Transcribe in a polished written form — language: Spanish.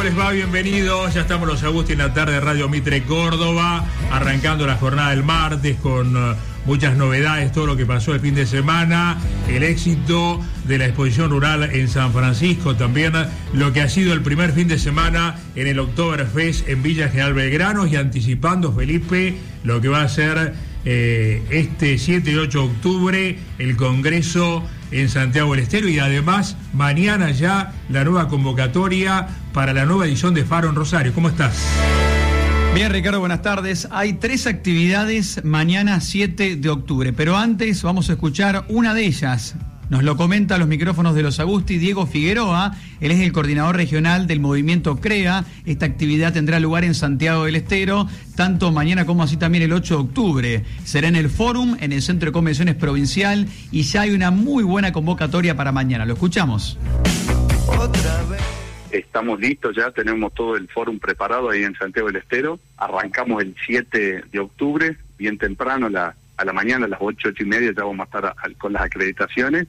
les va? Bienvenidos. Ya estamos los Agustín en la tarde de Radio Mitre Córdoba, arrancando la jornada del martes con muchas novedades, todo lo que pasó el fin de semana, el éxito de la exposición rural en San Francisco, también lo que ha sido el primer fin de semana en el Oktoberfest en Villa General Belgrano y anticipando, Felipe, lo que va a ser este 7 y 8 de octubre el Congreso en Santiago del Estero y además mañana ya la nueva convocatoria para la nueva edición de Faro en Rosario. ¿Cómo estás? Bien, Ricardo, buenas tardes. Hay 3 actividades mañana 7 de octubre, pero antes vamos a escuchar una de ellas. Nos lo comenta a los micrófonos de los Agusti Diego Figueroa. Él es el coordinador regional del movimiento CREA. Esta actividad tendrá lugar en Santiago del Estero, tanto mañana como así también el 8 de octubre. Será en el Fórum, en el Centro de Convenciones Provincial, y ya hay una muy buena convocatoria para mañana. Lo escuchamos. Otra vez. Estamos listos ya, tenemos todo el Fórum preparado ahí en Santiago del Estero. Arrancamos el 7 de octubre, bien temprano, a la mañana, a las 8:30, ya vamos a estar con las acreditaciones.